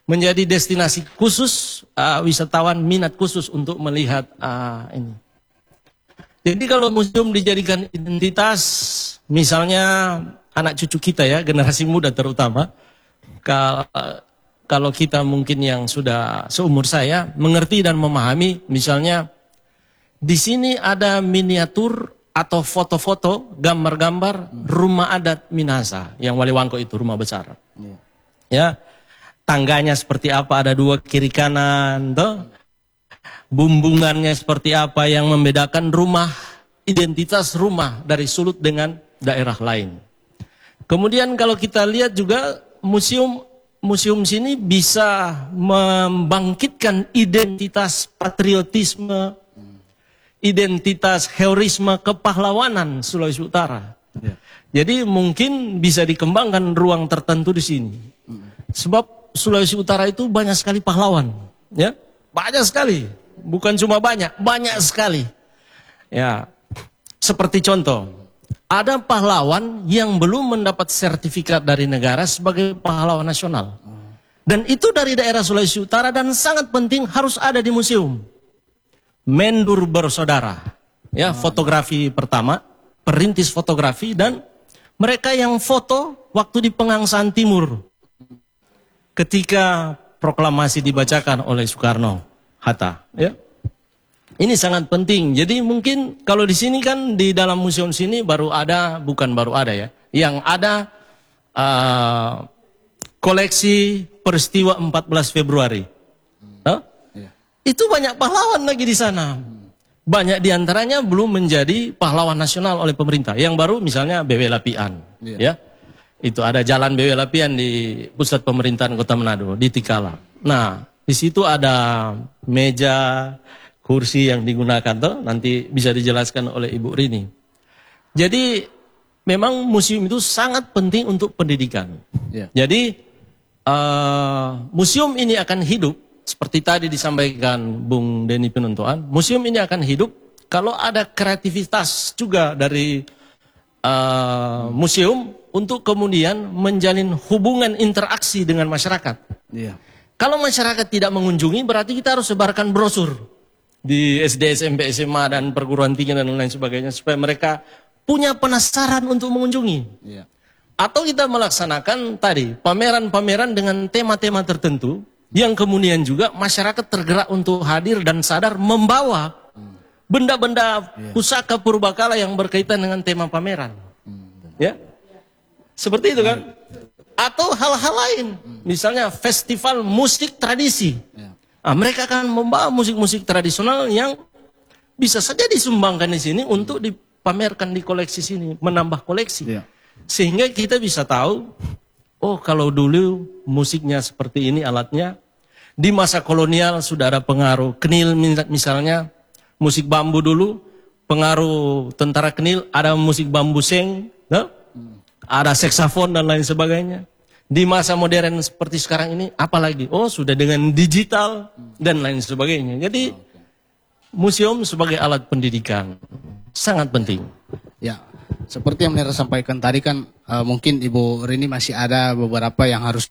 menjadi destinasi khusus, wisatawan minat khusus untuk melihat ini. Jadi kalau museum dijadikan identitas, misalnya anak cucu kita ya, generasi muda terutama, kalau kita mungkin yang sudah seumur saya, mengerti dan memahami, misalnya di sini ada miniatur atau foto-foto, gambar-gambar rumah adat Minahasa, yang Waliwangko itu, rumah besar. Ya, tangganya seperti apa, ada 2 kiri kanan, toh. Bumbungannya seperti apa yang membedakan rumah, identitas rumah dari Sulut dengan daerah lain. Kemudian kalau kita lihat juga museum sini bisa membangkitkan identitas patriotisme, identitas heroisme kepahlawanan Sulawesi Utara. Jadi mungkin bisa dikembangkan ruang tertentu di sini. Sebab Sulawesi Utara itu banyak sekali pahlawan, ya, banyak sekali. Bukan cuma banyak sekali. Ya, seperti contoh, ada pahlawan yang belum mendapat sertifikat dari negara sebagai pahlawan nasional. Dan itu dari daerah Sulawesi Utara dan sangat penting harus ada di museum. Mendur bersaudara, ya, fotografi pertama, perintis fotografi, dan mereka yang foto waktu di Pengangsaan Timur ketika proklamasi dibacakan oleh Soekarno-Hatta, ya. Ini sangat penting. Jadi mungkin kalau di sini kan di dalam museum sini baru ada, bukan baru ada ya, yang ada koleksi peristiwa 14 Februari. Itu banyak pahlawan lagi di sana. Banyak diantaranya belum menjadi pahlawan nasional oleh pemerintah. Yang baru misalnya BW Lapian, ya. Itu ada jalan BW Lapian di pusat pemerintahan Kota Manado di Tikala. Nah, di situ ada meja, kursi yang digunakan tuh, nanti bisa dijelaskan oleh Ibu Rini. Jadi memang museum itu sangat penting untuk pendidikan. Jadi museum ini akan hidup seperti tadi disampaikan Bung Denny Penontoan. Museum ini akan hidup kalau ada kreativitas juga dari museum untuk kemudian menjalin hubungan interaksi dengan masyarakat. Kalau masyarakat tidak mengunjungi, berarti kita harus sebarkan brosur di SD, SMP, SMA, dan perguruan tinggi dan lain sebagainya, supaya mereka punya penasaran untuk mengunjungi. Atau kita melaksanakan tadi pameran-pameran dengan tema-tema tertentu, yang kemudian juga masyarakat tergerak untuk hadir dan sadar membawa benda-benda pusaka purbakala yang berkaitan dengan tema pameran. Ya, seperti itu kan? Atau hal-hal lain, misalnya festival musik tradisi. Mereka akan membawa musik-musik tradisional yang bisa saja disumbangkan di sini untuk dipamerkan di koleksi sini, menambah koleksi. Sehingga kita bisa tahu, oh kalau dulu musiknya seperti ini alatnya, di masa kolonial sudah ada pengaruh Kenil misalnya, musik bambu dulu, pengaruh tentara Kenil, ada musik bambu seng, ada saksofon dan lain sebagainya. Di masa modern seperti sekarang ini, apalagi? Oh, sudah dengan digital dan lain sebagainya. Jadi, museum sebagai alat pendidikan sangat penting. Ya, seperti yang Nera sampaikan tadi kan, mungkin Ibu Rini masih ada beberapa yang harus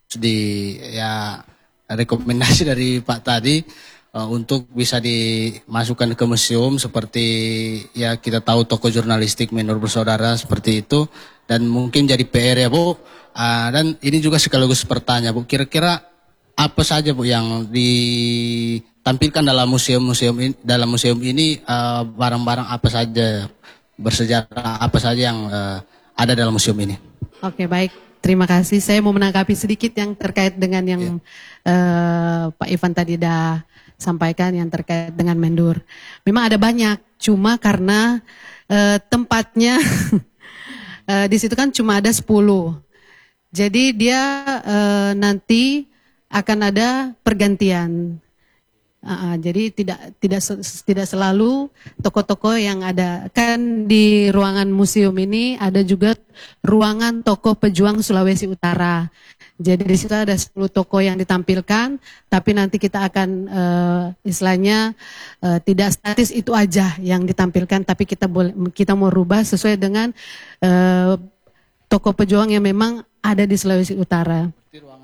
rekomendasi dari Pak tadi untuk bisa dimasukkan ke museum, seperti ya kita tahu toko jurnalistik Mendur Bersaudara seperti itu, dan mungkin jadi PR ya Bu. Dan ini juga sekaligus pertanyaan Bu, kira-kira apa saja Bu yang ditampilkan dalam museum ini, barang-barang apa saja bersejarah apa saja yang ada dalam museum ini? Oke, baik, terima kasih. Saya mau menanggapi sedikit yang terkait dengan yang Pak Ivan tadi dah sampaikan yang terkait dengan Mendur. Memang ada banyak, cuma karena tempatnya di situ kan cuma ada 10. Jadi dia nanti akan ada pergantian. Jadi tidak selalu toko-toko yang ada. Kan di ruangan museum ini ada juga ruangan tokoh pejuang Sulawesi Utara. Jadi di situ ada 10 toko yang ditampilkan, tapi nanti kita akan istilahnya tidak statis itu aja yang ditampilkan, tapi kita mau rubah sesuai dengan tokoh pejuang yang memang ada di Sulawesi Utara.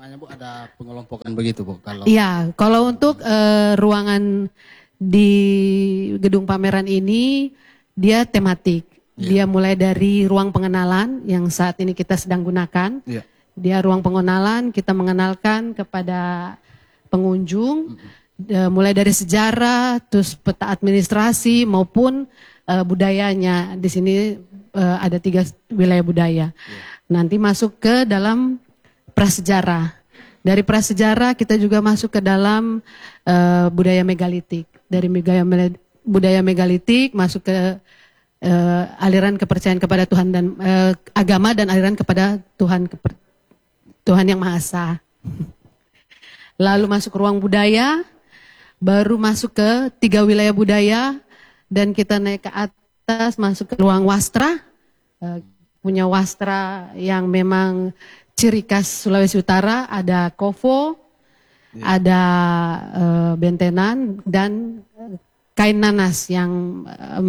ruangannya Bu ada pengelompokan begitu Bu kalau. Iya, kalau untuk ruangan di gedung pameran ini dia tematik. Dia mulai dari ruang pengenalan yang saat ini kita sedang gunakan. Iya. Dia ruang pengenalan, kita mengenalkan kepada pengunjung mulai dari sejarah, terus peta administrasi maupun budayanya. Di sini ada 3 wilayah budaya. Nanti masuk ke dalam prasejarah. Dari prasejarah kita juga masuk ke dalam budaya megalitik. Dari budaya megalitik masuk ke aliran kepercayaan kepada Tuhan dan agama dan aliran kepada Tuhan yang Maha Esa. Lalu masuk ke ruang budaya, baru masuk ke 3 wilayah budaya dan kita naik ke atas masuk ke ruang wastra. Punya wastra yang memang ciri khas Sulawesi Utara, ada kofo, ada bentenan dan kain nanas yang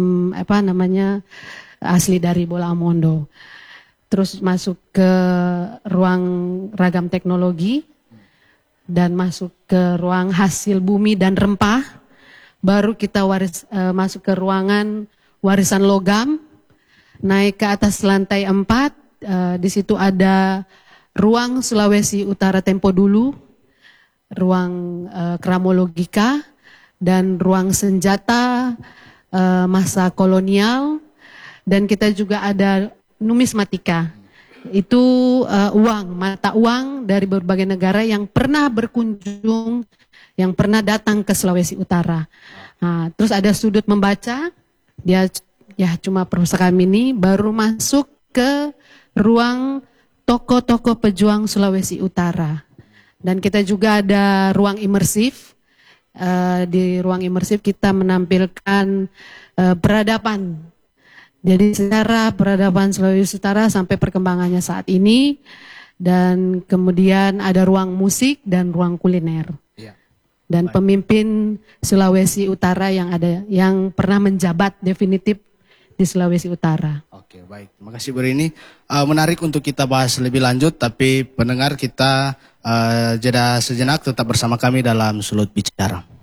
asli dari Bola Amondo. Terus masuk ke ruang ragam teknologi dan masuk ke ruang hasil bumi dan rempah. Baru kita masuk ke ruangan warisan logam. Naik ke atas lantai 4, di situ ada ruang Sulawesi Utara tempo dulu, ruang kramologika, dan ruang senjata masa kolonial, dan kita juga ada numismatika. Itu mata uang dari berbagai negara yang pernah berkunjung, yang pernah datang ke Sulawesi Utara. Nah, terus ada sudut membaca, dia ya cuma perpustakaan mini, baru masuk ke ruang tokoh-tokoh pejuang Sulawesi Utara. Dan kita juga ada ruang imersif. Di ruang imersif kita menampilkan peradaban. Jadi secara peradaban Sulawesi Utara sampai perkembangannya saat ini. Dan kemudian ada ruang musik dan ruang kuliner. Dan pemimpin Sulawesi Utara yang pernah menjabat definitif di Sulawesi Utara. Oke, baik. Terima kasih Bu Rini. Menarik untuk kita bahas lebih lanjut, tapi pendengar kita jeda sejenak, tetap bersama kami dalam Sulut Bicara.